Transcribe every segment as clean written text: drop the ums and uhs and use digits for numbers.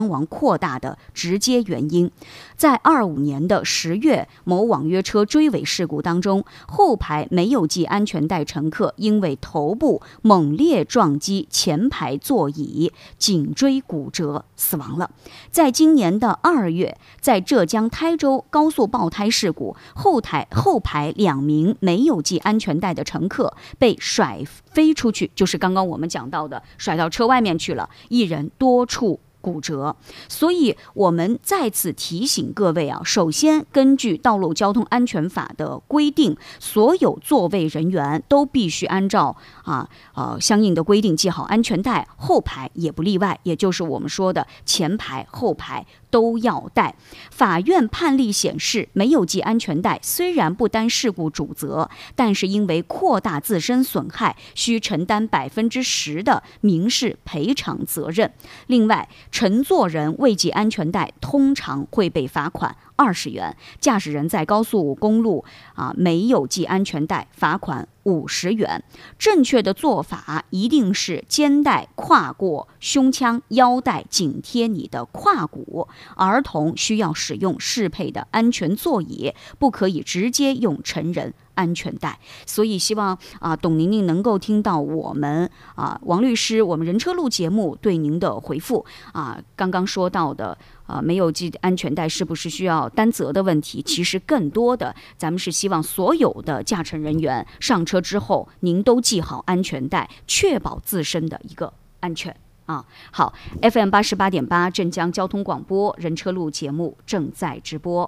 亡扩大的直接原因。在25年的10月，某网约车追尾事故当中，后排没有系安全带乘客因为头部猛烈撞击前排座椅，颈椎骨折死亡了。在今年的2月，在浙江台州高速爆胎事故，后排2名没有系安全带的乘客被甩飞出去，就是刚刚我们讲到的甩到车外面去了，一人多处骨折。所以我们再次提醒各位啊，首先根据道路交通安全法的规定，所有座位人员都必须按照相应的规定系好安全带，后排也不例外，也就是我们说的前排后排都要带。法院判例显示，没有系安全带虽然不担事故主责，但是因为扩大自身损害，需承担10%的民事赔偿责任。另外，乘坐人未系安全带通常会被罚款20元，驾驶人在高速公路没有系安全带，罚款50元。正确的做法一定是肩带跨过胸腔，腰带紧贴你的胯骨。儿童需要使用适配的安全座椅，不可以直接用成人安全带。所以希望董宁宁能够听到我们王律师我们人车路节目对您的回复刚刚说到的没有系安全带是不是需要担责的问题，其实更多的咱们是希望所有的驾乘人员上车之后您都系好安全带，确保自身的一个安全好 FM 88.8镇江交通广播人车路节目正在直播。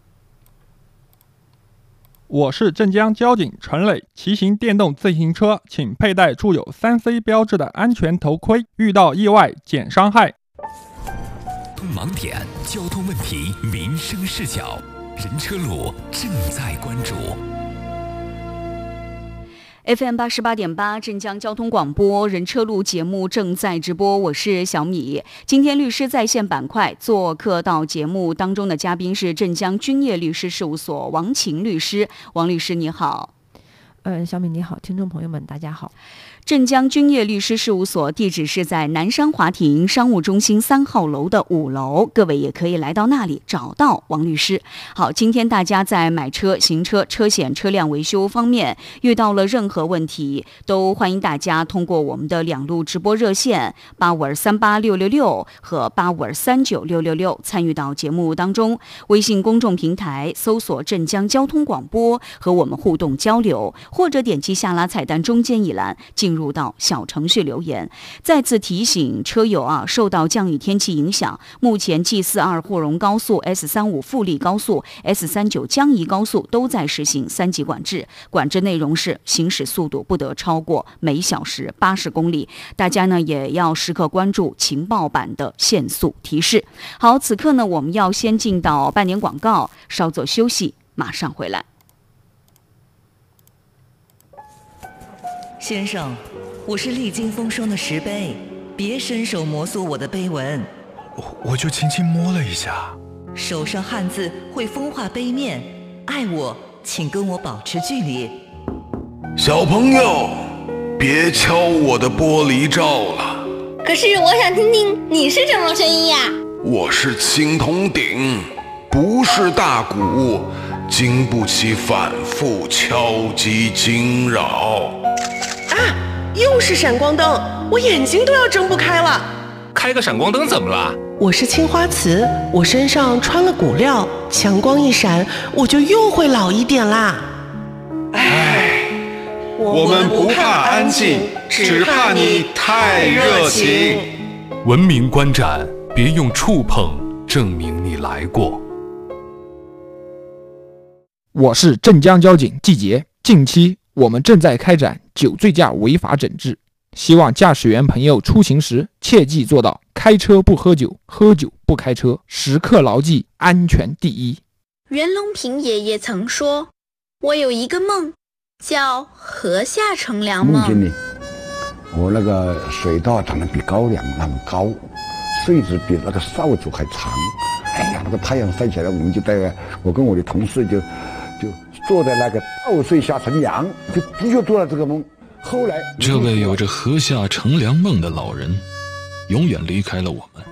我是镇江交警陈磊，骑行电动自行车请佩戴注有3C 标志的安全头盔，遇到意外减伤害。 盲点，交通问题，民生视角，人车路正在关注。 FM 88.8镇江交通广播人车路节目正在直播，我是小米。今天律师在线板块做客到节目当中的嘉宾是镇江君业律师事务所王琴律师。王律师你好。 小米你好，听众朋友们大家好。 镇江君业律师事务所地址是在南山华庭商务中心3号楼的5楼，各位也可以来到那里找到王律师。好，今天大家在买车、行车、车险、车辆维修方面遇到了任何问题，都欢迎大家通过我们的2路直播热线85238666和85239666参与到节目当中。微信公众平台搜索镇江交通广播和我们互动交流，或者点击下拉菜单中间一栏进入到小程序留言。再次提醒车友受到降雨天气影响，目前 G42 沪蓉高速、S35 富力高速、S39 江宜高速都在实行3级管制，管制内容是行驶速度不得超过每小时80公里。大家呢也要时刻关注情报版的限速提示。好，此刻呢我们要先进到半点广告，稍作休息，马上回来。 先生，我是历经风霜的石碑，别伸手摩挲我的碑文。 我就轻轻摸了一下。 手上汗渍会风化碑面，爱我请跟我保持距离。 小朋友，别敲我的玻璃罩了。 可是我想听听你是什么声音呀？ 我是青铜鼎，不是大鼓，经不起反复敲击惊扰。 又是闪光灯，我眼睛都要睁不开了。 开个闪光灯怎么了？ 我是青花瓷，我身上穿了骨料，强光一闪，我就又会老一点啦。 我们不怕安静，只怕你太热情。 文明观展，别用触碰证明你来过。 我是镇江交警季杰，近期我们正在开展酒醉驾违法整治，希望驾驶员朋友出行时切记做到开车不喝酒，喝酒不开车，时刻牢记安全第一。 袁隆平爷爷曾说，我有一个梦，叫河下乘凉梦。 梦见呢，我那个水稻长得比高粱那么高，穗子比那个扫帚还长。哎呀，那个太阳晒起来，我跟我的同事就坐在那个稻穗下乘凉，就做了这个梦。后来， 这位有着河下乘凉梦的老人，永远离开了我们。